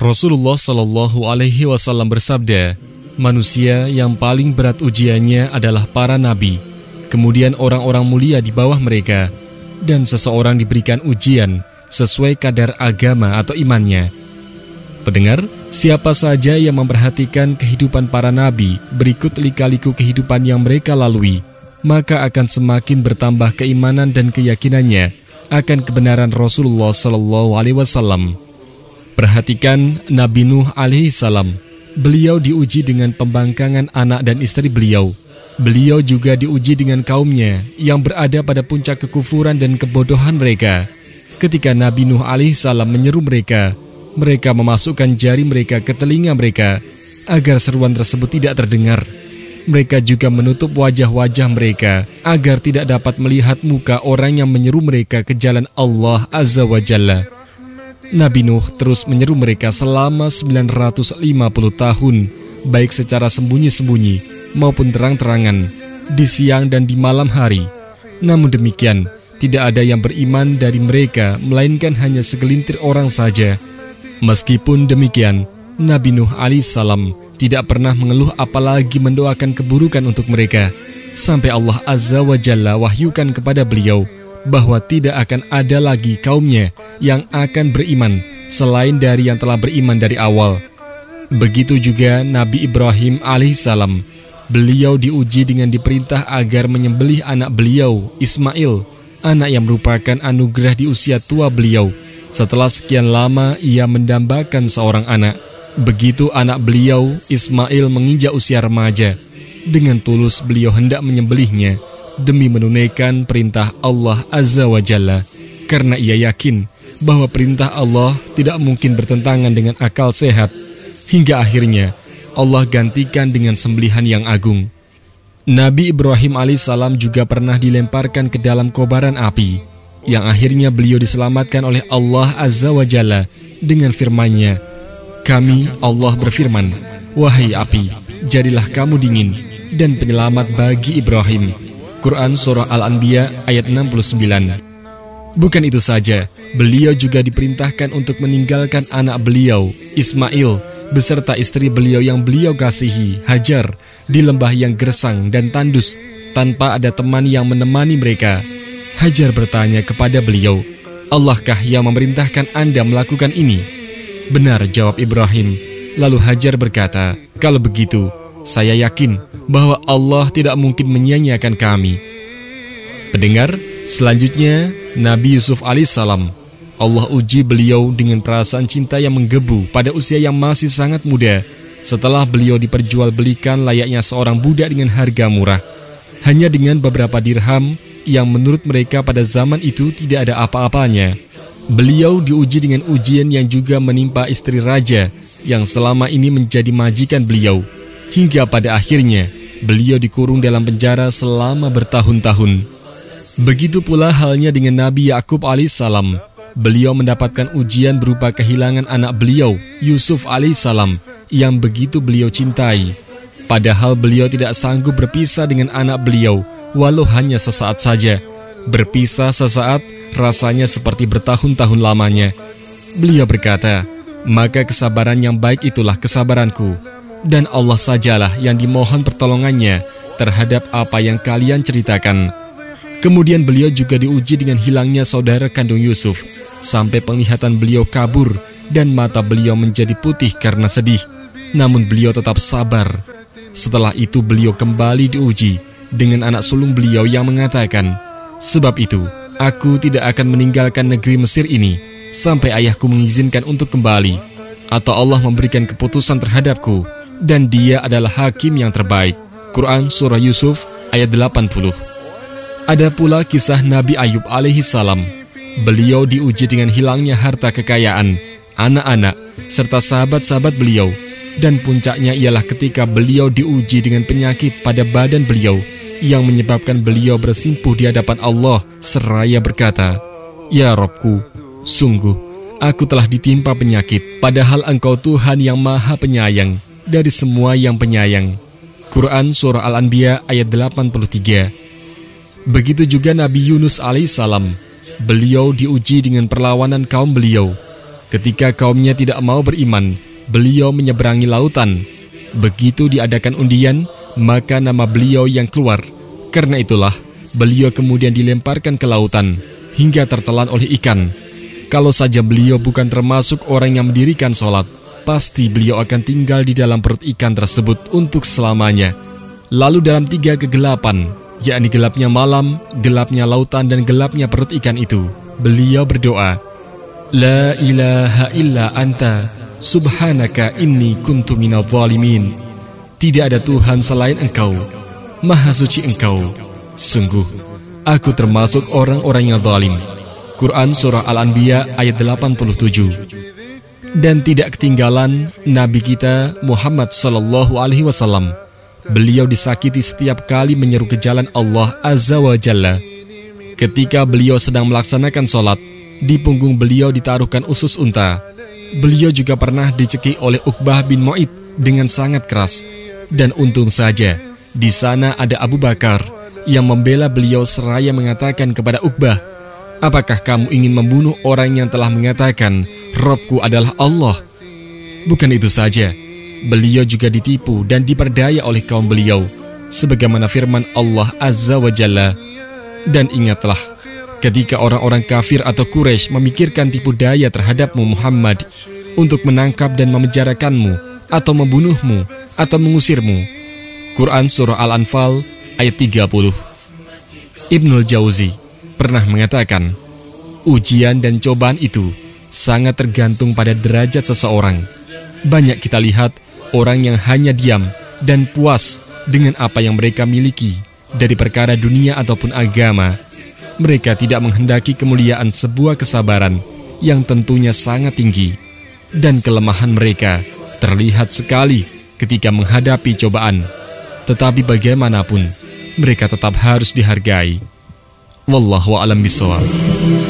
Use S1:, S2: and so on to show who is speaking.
S1: Rasulullah Shallallahu Alaihi Wasallam bersabda, manusia yang paling berat ujiannya adalah para nabi, kemudian orang-orang mulia di bawah mereka, dan seseorang diberikan ujian sesuai kadar agama atau imannya. Pendengar, siapa saja yang memperhatikan kehidupan para nabi berikut lika-liku kehidupan yang mereka lalui, maka akan semakin bertambah keimanan dan keyakinannya akan kebenaran Rasulullah Shallallahu Alaihi Wasallam. Perhatikan Nabi Nuh alaihissalam. Beliau diuji dengan pembangkangan anak dan istri beliau. Beliau juga diuji dengan kaumnya yang berada pada puncak kekufuran dan kebodohan mereka. Ketika Nabi Nuh alaihissalam menyeru mereka, mereka memasukkan jari mereka ke telinga mereka agar seruan tersebut tidak terdengar. Mereka juga menutup wajah-wajah mereka agar tidak dapat melihat muka orang yang menyeru mereka ke jalan Allah Azza wa Jalla. Nabi Nuh terus menyeru mereka selama 950 tahun, baik secara sembunyi-sembunyi maupun terang-terangan, di siang dan di malam hari. Namun demikian, tidak ada yang beriman dari mereka, melainkan hanya segelintir orang saja. Meskipun demikian, Nabi Nuh alaihissalam tidak pernah mengeluh apalagi mendoakan keburukan untuk mereka, sampai Allah Azza wa Jalla wahyukan kepada beliau bahwa tidak akan ada lagi kaumnya yang akan beriman selain dari yang telah beriman dari awal. Begitu juga Nabi Ibrahim alaihissalam. Beliau diuji dengan diperintah agar menyembelih anak beliau, Ismail, anak yang merupakan anugerah di usia tua beliau. Setelah sekian lama ia mendambakan seorang anak. Begitu anak beliau, Ismail, menginjak usia remaja, dengan tulus beliau hendak menyembelihnya demi menunaikan perintah Allah Azza wa Jalla, karena ia yakin bahwa perintah Allah tidak mungkin bertentangan dengan akal sehat. Hingga akhirnya Allah gantikan dengan sembelihan yang agung. Nabi Ibrahim alaihissalam juga pernah dilemparkan ke dalam kobaran api, yang akhirnya beliau diselamatkan oleh Allah Azza wa Jalla dengan firman-Nya, kami Allah berfirman, wahai api, jadilah kamu dingin dan penyelamat bagi Ibrahim. Quran Surah Al-Anbiya ayat 69. Bukan itu saja, beliau juga diperintahkan untuk meninggalkan anak beliau, Ismail, beserta istri beliau yang beliau kasihi, Hajar, di lembah yang gersang dan tandus, tanpa ada teman yang menemani mereka. Hajar bertanya kepada beliau, Allahkah yang memerintahkan Anda melakukan ini? Benar, jawab Ibrahim. Lalu Hajar berkata, kalau begitu, saya yakin bahwa Allah tidak mungkin menyia-nyiakan kami. Pendengar, selanjutnya Nabi Yusuf alaihissalam. Allah uji beliau dengan perasaan cinta yang menggebu pada usia yang masih sangat muda, setelah beliau diperjualbelikan layaknya seorang budak dengan harga murah, hanya dengan beberapa dirham yang menurut mereka pada zaman itu tidak ada apa-apanya. Beliau diuji dengan ujian yang juga menimpa istri raja yang selama ini menjadi majikan beliau, hingga pada akhirnya beliau dikurung dalam penjara selama bertahun-tahun. Begitu pula halnya dengan Nabi Yakub alaihissalam. Beliau mendapatkan ujian berupa kehilangan anak beliau, Yusuf alaihissalam, yang begitu beliau cintai. Padahal beliau tidak sanggup berpisah dengan anak beliau, walau hanya sesaat saja. Berpisah sesaat rasanya seperti bertahun-tahun lamanya. Beliau berkata, maka kesabaran yang baik itulah kesabaranku, dan Allah sajalah yang dimohon pertolongannya terhadap apa yang kalian ceritakan. Kemudian beliau juga diuji dengan hilangnya saudara kandung Yusuf, sampai penglihatan beliau kabur dan mata beliau menjadi putih karena sedih. Namun beliau tetap sabar. Setelah itu beliau kembali diuji dengan anak sulung beliau yang mengatakan, sebab itu aku tidak akan meninggalkan negeri Mesir ini sampai ayahku mengizinkan untuk kembali, atau Allah memberikan keputusan terhadapku, dan dia adalah hakim yang terbaik. Quran Surah Yusuf ayat 80. Ada pula kisah Nabi Ayub alaihissalam. Beliau diuji dengan hilangnya harta kekayaan, anak-anak, serta sahabat-sahabat beliau. Dan puncaknya ialah ketika beliau diuji dengan penyakit pada badan beliau, yang menyebabkan beliau bersimpuh di hadapan Allah seraya berkata, ya Robku, sungguh aku telah ditimpa penyakit, padahal Engkau Tuhan yang maha penyayang dari semua yang penyayang. Quran Surah Al-Anbiya ayat 83. Begitu juga Nabi Yunus alaihissalam. Beliau diuji dengan perlawanan kaum beliau. Ketika kaumnya tidak mau beriman, beliau menyeberangi lautan. Begitu diadakan undian, maka nama beliau yang keluar. Karena itulah, beliau kemudian dilemparkan ke lautan, hingga tertelan oleh ikan. Kalau saja beliau bukan termasuk orang yang mendirikan sholat, pasti beliau akan tinggal di dalam perut ikan tersebut untuk selamanya. Lalu dalam 3 kegelapan, yakni gelapnya malam, gelapnya lautan, dan gelapnya perut ikan itu, beliau berdoa, La ilaha illa anta, subhanaka inni kuntu minadh dhalimin. Tidak ada Tuhan selain Engkau, Maha suci Engkau. Sungguh, aku termasuk orang-orang yang zalim. Quran Surah Al-Anbiya ayat 87. Dan tidak ketinggalan Nabi kita Muhammad SAW. Beliau disakiti setiap kali menyeru ke jalan Allah Azza wa Jalla. Ketika beliau sedang melaksanakan sholat, di punggung beliau ditaruhkan usus unta. Beliau juga pernah dicekik oleh Uqbah bin Mu'id dengan sangat keras. Dan untung saja, di sana ada Abu Bakar yang membela beliau seraya mengatakan kepada Uqbah, apakah kamu ingin membunuh orang yang telah mengatakan, Robku adalah Allah? Bukan itu saja, beliau juga ditipu dan diperdaya oleh kaum beliau, sebagaimana firman Allah Azza wa Jalla. Dan ingatlah, ketika orang-orang kafir atau Quraisy memikirkan tipu daya terhadapmu Muhammad, untuk menangkap dan memenjarakanmu, atau membunuhmu, atau mengusirmu. Quran Surah Al-Anfal ayat 30. Ibnul Jauzi pernah mengatakan, ujian dan cobaan itu sangat tergantung pada derajat seseorang. Banyak kita lihat orang yang hanya diam dan puas dengan apa yang mereka miliki dari perkara dunia ataupun agama. Mereka tidak menghendaki kemuliaan sebuah kesabaran yang tentunya sangat tinggi. Dan kelemahan mereka terlihat sekali ketika menghadapi cobaan. Tetapi bagaimanapun, mereka tetap harus dihargai. Wallahu a'lam bishawab.